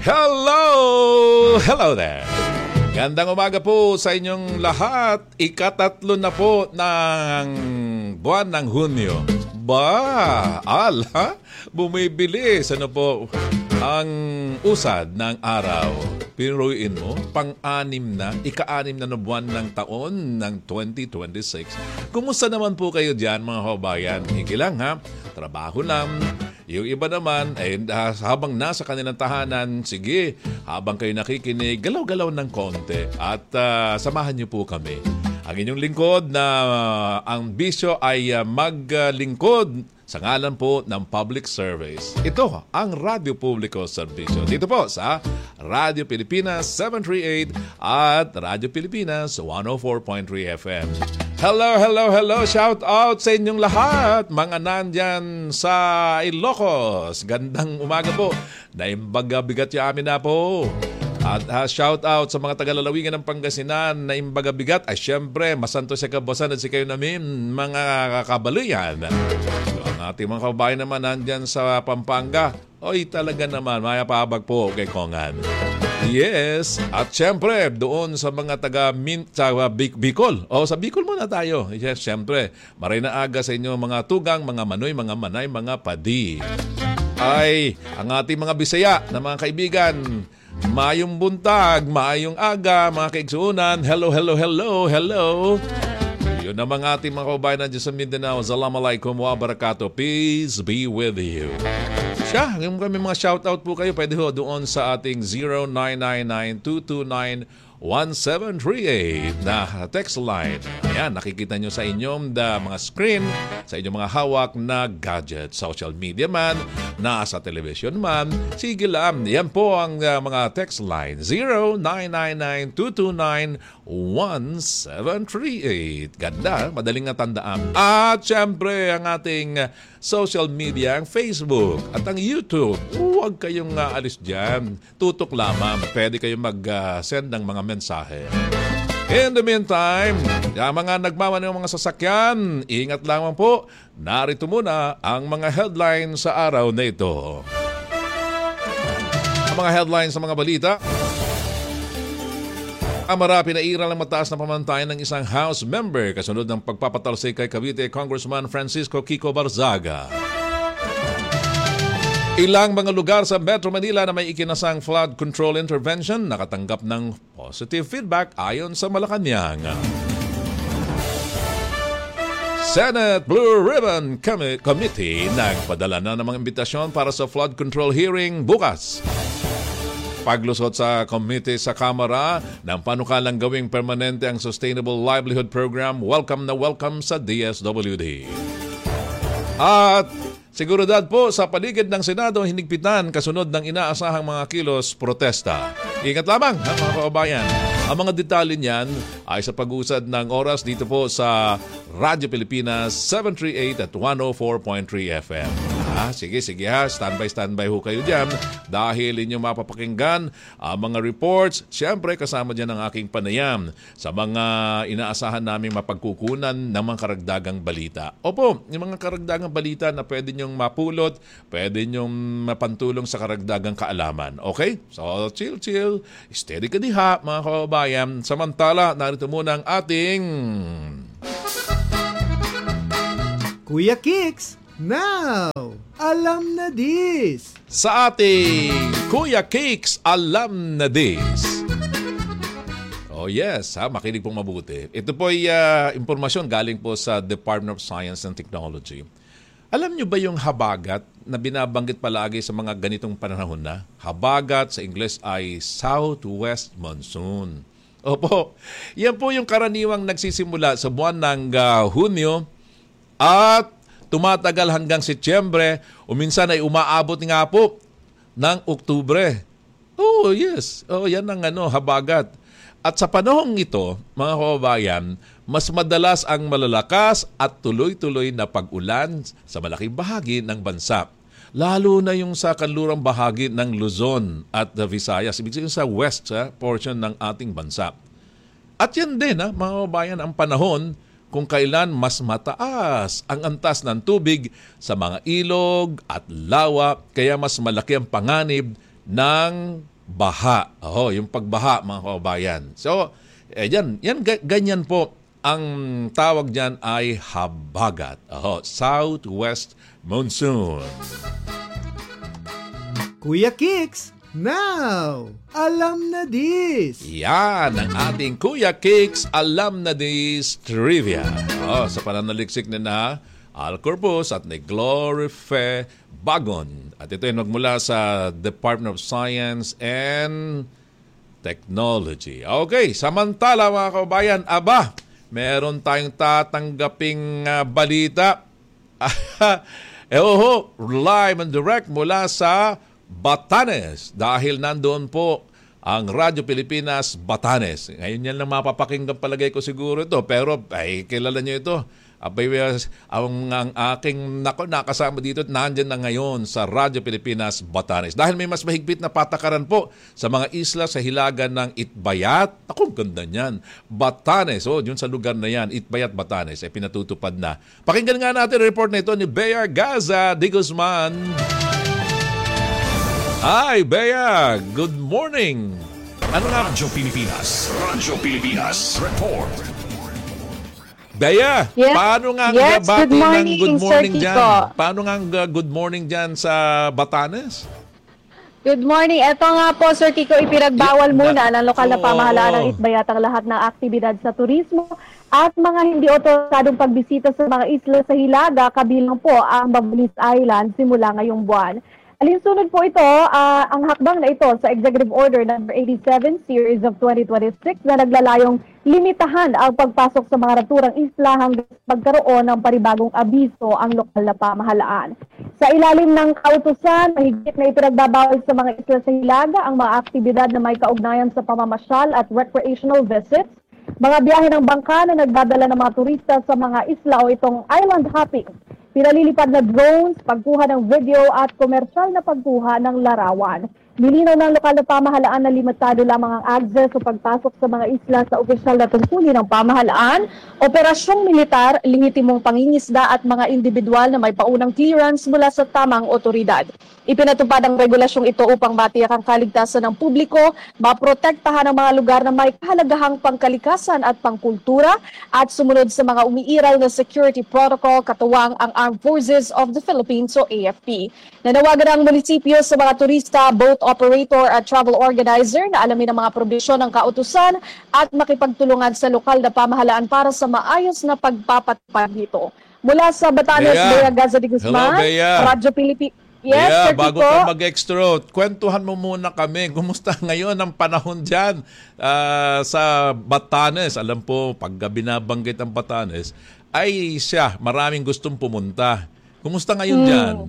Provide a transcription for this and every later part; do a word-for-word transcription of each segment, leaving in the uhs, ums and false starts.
Hello! Hello there! Gandang umaga po sa inyong lahat. Ikatatlo na po ng buwan ng Hunyo. Ba, ala, bumibilis. Ano po ang usad ng araw? Piruin mo, pang-anim na, ika-anim na na buwan ng taon ng twenty twenty-six. Kumusta naman po kayo dyan mga kabayan? Higi lang ha, trabaho lang. Yung iba naman, eh, habang nasa kanilang tahanan, sige, habang kayo nakikinig, galaw-galaw ng konti at uh, samahan niyo po kami. Ang inyong lingkod na uh, ang bisyo ay uh, maglingkod sa ngalan po ng public service. Ito ang Radyo Publiko Serbisyo. Dito po sa Radyo Pilipinas seven thirty-eight at Radyo Pilipinas one oh four point three F M. Hello, hello, hello. Shout out sa inyong lahat. Mga nandyan sa Ilocos. Gandang umaga po. Naimbaga bigat ya amin na po. At uh, shout out sa mga tagalalawigan ng Pangasinan na imbaga bigat. Ay syempre, masanto sa kabosan at si kayo namin, mga kakabaluyan. So, ang ating mga kababayan naman nandyan sa Pampanga. Oy, talaga naman, maya pahabag po kay Kongan. Yes, at syempre doon sa mga taga Min, sa Bicol. O sa Bicol muna tayo. Yes, syempre, maray na aga sa inyo mga tugang, mga manoy, mga manay, mga padi. Ay, ang ating mga Bisaya na mga kaibigan, maayong buntag, maayong aga, mga kaigsuunan. Hello, hello, hello, hello. Yun ang mga ating mga kababayan nandiyan sa Mindanao. Assalamualaikum wa barakatuh. Peace be with you. Siya, kung kami mga shoutout po kayo, pwede ho doon sa ating zero nine nine nine two two nine one seven three eight na text line. Ayan, nakikita nyo sa inyong da, mga screen, sa inyong mga hawak na gadget, social media man, nasa television man. Sige lang, yan po ang uh, mga text line. zero nine nine nine two two nine one seven three eight. Ganda, madaling natandaan. At syempre, ang ating uh, social media, ang Facebook at ang YouTube. Huwag kayong uh, alis dyan. Tutok lamang. Pwede kayong mag-send uh, ng mga mensahe. In the meantime, yung mga nagmaman ng mga sasakyan, ingat lamang po. Narito muna ang mga headlines sa araw na ito. Ang mga headlines sa mga balita. Amara, pinairal ang mataas na pamantayan ng isang House member kasunod ng pagpapatalsik kay Cavite Congressman Francisco Kiko Barzaga. Ilang mga lugar sa Metro Manila na may ikinasang flood control intervention nakatanggap ng positive feedback ayon sa Malacanang. Senate Blue Ribbon Committee nagpadala na ng mga imbitasyon para sa flood control hearing bukas. Paglusot sa committee sa Kamara ng panukalang gawing permanente ang Sustainable Livelihood Program, welcome na welcome sa D S W D. At seguridad po sa paligid ng Senado hinigpitan kasunod ng inaasahang mga kilos protesta. Ingat lamang ha, mga kababayan. Ang mga detalye niyan ay sa pag-usad ng oras dito po sa Radyo Pilipinas seven thirty-eight at one oh four point three F M. Ah, sige, sige ha. Standby, standby ho kayo dyan. Dahil inyong mapapakinggan ang mga reports. Siyempre, kasama dyan ang aking panayam sa mga inaasahan naming mapagkukunan ng mga karagdagang balita. Opo, yung mga karagdagang balita na pwede nyong mapulot, pwede nyong mapantulong sa karagdagang kaalaman. Okay? So, chill, chill. Steady ka diha, mga kababayan. Samantala, narito muna ang ating... Kuya Kicks! Now, alam na this. Sa ating Kuya Cakes, alam na this. Oh yes, ha, makinig pong mabuti. Ito po ay uh, impormasyon galing po sa Department of Science and Technology. Alam nyo ba yung habagat na binabanggit palagi sa mga ganitong panahon na? Habagat sa Ingles ay southwest monsoon. Opo, yan po yung karaniwang nagsisimula sa buwan ng uh, Hunyo at tumatagal hanggang Setyembre o minsan ay umaabot nga po ng Oktubre. Oh, yes. Oh, yan ang ano, habagat. At sa panahong ito, mga kababayan, mas madalas ang malalakas at tuloy-tuloy na pag-ulan sa malaking bahagi ng bansa. Lalo na yung sa kanlurang bahagi ng Luzon at Visayas, ibig sabihin sa west sa portion ng ating bansa. At yan din, ha, mga kababayan, ang panahon kung kailan mas mataas ang antas ng tubig sa mga ilog at lawa, kaya mas malaki ang panganib ng baha. Oh, yung pagbaha mga kababayan. So, eh, yan, yan ganyan po ang tawag diyan ay habagat. Oh, southwest monsoon. Kuya Kicks, now, alam na this. Yan ang ating Kuya Kicks Alam na This Trivia. Oh, sa pananaliksik na na Al Corpus at ni Glorife Bagon. At ito ay nagmula sa Department of Science and Technology. Okay, samantala mga kababayan, aba, meron tayong tatanggaping uh, balita. eh oho, live and direct mula sa Batanes dahil nandoon po ang Radyo Pilipinas Batanes. Ngayon yan lang mapapakinggan palagay ko siguro ito, pero ay kilala nyo ito. Abay, ang, ang aking nako, nakasama dito at nandyan na ngayon sa Radyo Pilipinas Batanes. Dahil may mas mahigpit na patakaran po sa mga isla sa hilagan ng Itbayat. Ako, ganda niyan. Batanes, oh, yun sa lugar na yan, Itbayat, Batanes, ay pinatutupad na. Pakinggan nga natin ang report na ito ni Bea Gaza de Guzman. Hi, Bea! Good morning! Ano nga? Radyo Pilipinas. Radyo Pilipinas. Report. Bea, yes. paano nga ang yes, bati good morning, ng good morning Sir dyan? Kiko. Paano nga ang good morning dyan sa Batanes? Good morning. Ito nga po, Sir Kiko, ipinagbawal muna ng lokal na pamahalaan ng Itbayat ang lahat ng aktibidad sa turismo at mga hindi otorizadong pagbisita sa mga isla sa Hilaga, kabilang po ang Babilis Island simula ngayong buwan. Alinsunod po ito, uh, ang hakbang na ito sa Executive Order number eighty-seven Series of twenty twenty-six na naglalayong limitahan ang pagpasok sa mga naturang isla hanggang pagkaroon ng panibagong abiso ang lokal na pamahalaan. Sa ilalim ng kautusan, mahigit na ipinagbabawal sa mga isla sa Hilaga ang mga aktibidad na may kaugnayan sa pamamasyal at recreational visits, mga biyahe ng bangka na nagdadala ng mga turista sa mga isla o itong island hopping, pinalilipad na drones, pagkuha ng video at komersyal na pagkuha ng larawan. Nilinaw ng lokal na pamahalaan na limitado lamang ang access o pagpasok sa mga isla sa opisyal na tungkulin ng pamahalaan, operasyong militar, lehitimong pangingisda at mga individual na may paunang clearance mula sa tamang otoridad. Ipinatupad ang regulasyong ito upang matiyak ang kaligtasan ng publiko, maprotektahan ang mga lugar na may kahalagahang pangkalikasan at pangkultura at sumunod sa mga umiiral na security protocol katuwang ang Armed Forces of the Philippines o A F P. Nanawagan ang munisipyo sa mga turista, boat operator at travel organizer na alamin ang mga probisyon ng kautusan at makipagtulungan sa lokal na pamahalaan para sa maayos na pagpapatupad dito. Mula sa Batanes, Bea Gaza de Guzman, Radyo Pilipinas. Yes, Bea, Sir bago Kiko. ka mag-extra, kwentuhan mo muna kami. Kumusta ngayon ang panahon dyan uh, sa Batanes? Alam po, pag binabanggit ang Batanes, ay siya, maraming gustong pumunta. Kumusta ngayon hmm. dyan?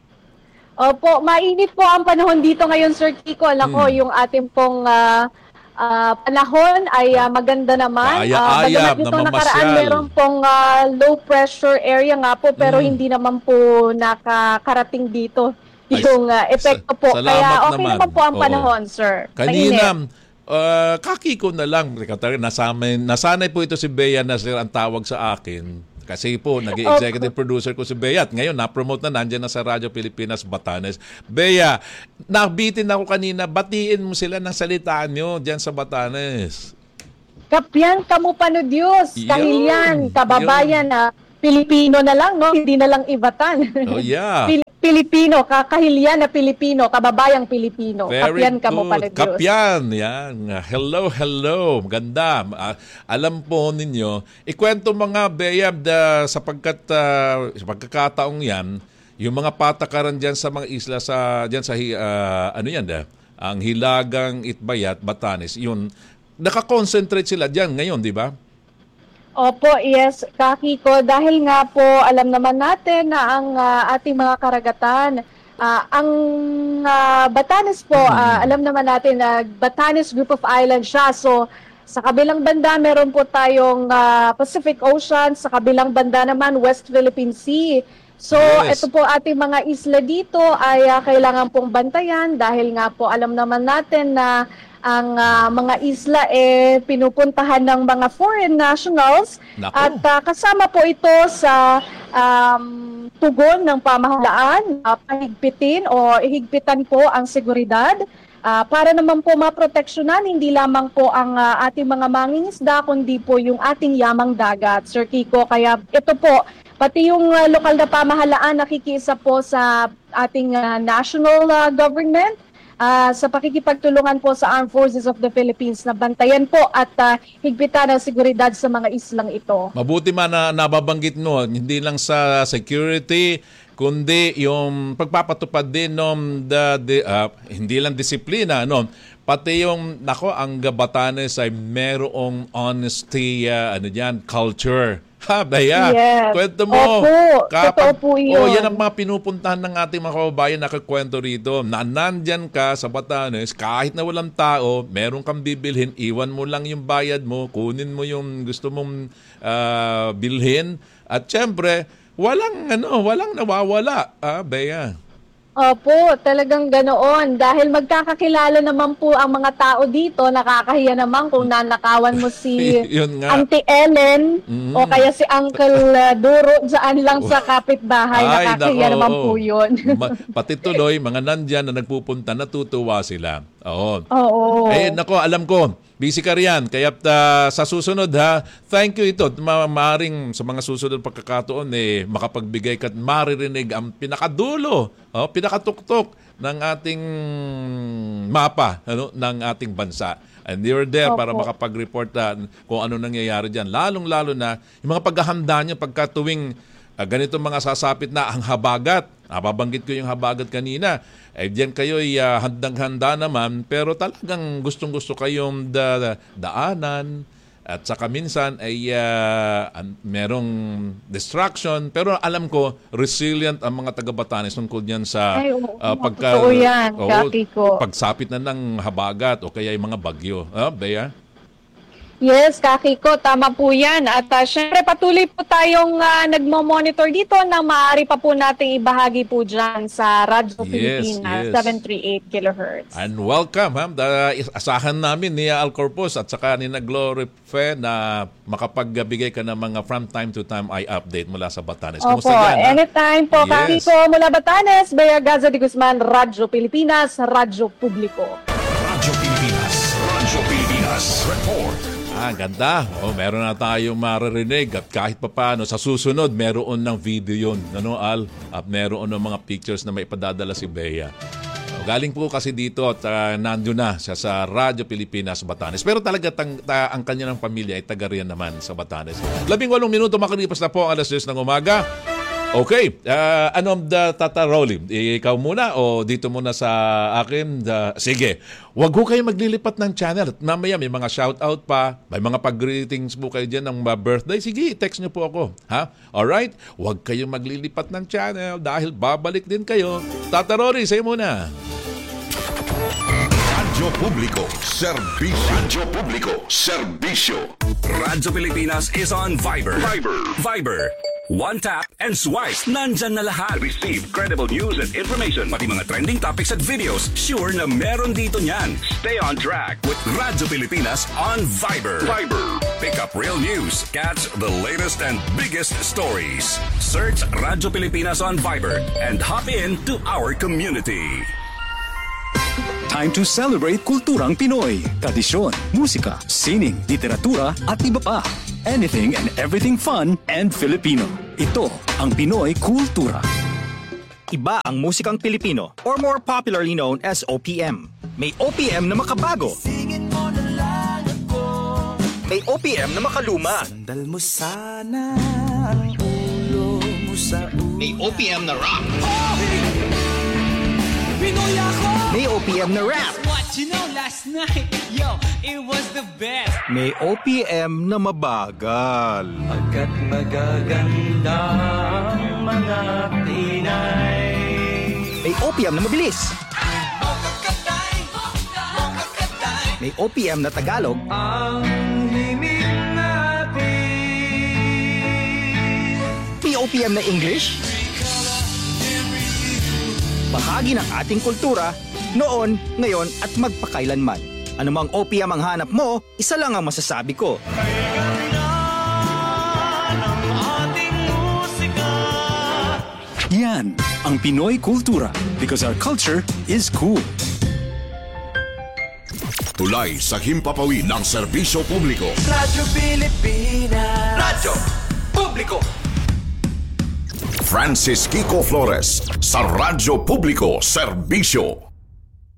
Opo, mainit po ang panahon dito ngayon, Sir Kiko. Nako, hmm. yung ating pong uh, uh, panahon ay uh, maganda naman. Kaaya-ayab uh, na nakaraan, meron pong uh, low pressure area nga po, pero hmm. hindi naman po nakakarating dito yung uh, epekto po. Kaya okay naman, naman po ang panahon, Oo. sir. Kanina, uh, kakiko na lang. Nasanay, nasanay po ito si Bea na sir ang tawag sa akin. Kasi po, naging executive producer ko si Bea at ngayon na-promote na, nandiyan na sa Radyo Pilipinas Batanes. Bea, nabitin ako kanina, batiin mo sila ng salitaan nyo dyan sa Batanes. Kapyan, kamo pano Diyos, kahilyan, kababayan na Pilipino na lang, no? Hindi na lang ibatan. Oh yeah. Pil- Pilipino, kakahilyan na Pilipino, kababayang Pilipino. Very Kapyan kamo pano Diyos. Kapyan, yan. Hello, hello. Ganda. Uh, alam po ninyo, ikwento mga Bea uh, sapagkat uh, sa pagkakataong yan, yung mga patakaran dyan sa mga isla sa dyan sa uh, ano yan, uh, ang Hilagang Itbayat, Batanes, yun, nakakonsentrate sila dyan ngayon, di ba? Opo, yes, Kakiko. Dahil nga po, alam naman natin na ang uh, ating mga karagatan, uh, ang uh, Batanes po, uh, alam naman natin na uh, Batanes Group of Islands siya. So, sa kabilang banda, meron po tayong uh, Pacific Ocean. Sa kabilang banda naman, West Philippine Sea. So, yes. Ito po ating mga isla dito ay uh, kailangan pong bantayan dahil nga po alam naman natin na ang uh, mga isla eh pinupuntahan ng mga foreign nationals. Naku. At uh, kasama po ito sa um, tugon ng pamahalaan, uh, pahigpitin o ihigpitan po ang seguridad ah, para naman po maproteksyonan hindi lamang po ang ah, ating mga mangingisda kundi po yung ating yamang dagat, Sir Kiko. Kaya ito po, pati yung ah, lokal na pamahalaan nakikiisa po sa ating ah, national ah, government ah, sa pakikipagtulungan po sa Armed Forces of the Philippines na bantayan po at ah, higpitan ang seguridad sa mga islang ito. Mabuti man na nababanggit no, hindi lang sa security, kundi yung pagpapatupad din ng the, the, uh, hindi lang disiplina, no? Pati yung, nako, ang Batanes ay merong honesty, uh, ano yan, culture. Ha, Bea? Yes. Kwento mo. Opo, totoo po yun. Oh, yan ang mga pinupuntahan ng ating mga kababayan na kakwento rito. Na nandyan ka sa Batanes, kahit na walang tao, meron kang bibilhin, iwan mo lang yung bayad mo, kunin mo yung gusto mong uh, bilhin. At syempre, walang, ano, walang nawawala. Ah, Bea? Opo, talagang ganoon. Dahil magkakakilala naman po ang mga tao dito, nakakahiya naman kung nanakawan mo si Yun nga. Auntie Ellen Mm. o kaya si Uncle uh, Duro dyan lang sa kapitbahay. Ay, Nakakahiya nako, naman oo. po yun. Ma- Pati tuloy, mga nandyan na nagpupunta, natutuwa sila. Oo. Oo. Eh, nako, alam ko, busy ka riyan. Kaya uh, sa susunod ha, thank you ito. Ma- maaring sa mga susunod pagkakataon, eh, makapagbigay ka at maririnig ang pinakadulo, oh, pinakatuktok ng ating mapa, ano, ng ating bansa. And you're there Opo. para makapag-report uh, kung ano nangyayari dyan. Lalong-lalo na yung mga paghahanda nyo pagka tuwing uh, ganito mga sasapit na ang habagat. Nababanggit ko yung habagat kanina. Eh, diyan kayo ay uh, handang-handa naman, pero talagang gustong-gusto kayong da- daanan. At saka minsan ay uh, an- merong distraction. Pero alam ko, resilient ang mga taga-Batanes tungkol yan sa Ay, oo, uh, pagka... totoo yan, oo, Kaki ko. pagsapit na ng habagat o kaya yung mga bagyo. Ah, Bea? Yes, Kaki ko, tama po yan. At uh, syempre patuloy po tayong uh, nagmo-monitor dito na maaari pa po nating ibahagi po dyan sa Radyo Yes, Pilipinas, yes. seven thirty-eight kilohertz. And welcome, ha? Da- asahan namin ni Al Corpus at saka ni na Glory Fe na makapagbigay ka ng mga from time to time ay update mula sa Batanes. Opo, Kumusta dyan, ha? anytime po, Yes. Kaki ko, mula Batanes, Bea Gaza de Guzman, Radyo Pilipinas, Radyo Publiko. Radyo Pilipinas. Radyo Pilipinas. Report. Ah, ganda. Oh, meron na tayong maririnig at kahit papaano sa susunod meron ng video yun. Ano, Al? At meron ng mga pictures na may ipadadala si Bea. Oh, galing po kasi dito at uh, nandun na siya sa Radyo Pilipinas Batanes. Pero talaga tang, ta, ang kanya ng pamilya ay taga riyan naman sa Batanes. Labing walong minuto makalipas na po ang alas diyes ng umaga. Okay, uh, ano the Tata Rolly? Ikaw muna o dito muna sa akin? The, sige, wag ko kayo maglilipat ng channel. At mamaya may mga shoutout pa, may mga pag-greetings po kayo dyan ng birthday. Sige, text nyo po ako. Ha? Alright? Wag kayong maglilipat ng channel dahil babalik din kayo. Tata Rolly, sa'yo muna. Radyo Publiko. Serbisyo. Radyo Publiko. Serbisyo. Radyo Pilipinas is on Viber. Viber. Viber. One tap and swipe. Nandyan na lahat. Receive credible news and information. Pati mga trending topics at videos, sure na meron dito niyan. Stay on track with With Radyo Pilipinas on Viber. Viber. Pick up real news. Catch the latest and biggest stories. Search Radyo Pilipinas on Viber and hop in to our community. Time to celebrate kulturang Pinoy. Tradisyon, musika, sining, literatura at iba pa. Anything and everything fun and Filipino. Ito ang Pinoy Kultura. Iba ang musikang Pilipino or more popularly known as O P M. May O P M na makabago. May O P M na makaluma. May O P M na rock. May O P M na rap. What you know last night, yo, it was the best. May O P M na mabagal. Pagkat magaganda ang mga Pinay. May O P M na mabilis. May O P M na Tagalog. Ang himig natin. May O P M na English. Bahagi ng ating kultura, noon, ngayon at magpakailanman. Anumang O P M ang hanap mo, isa lang ang masasabi ko. Yan ang Pinoy Kultura because our culture is cool. Tulay sa himpapawid ng serbisyo publiko. Radyo Pilipinas. Radyo Publiko. Francis Kiko Flores sa Radyo Publiko Serbisyo.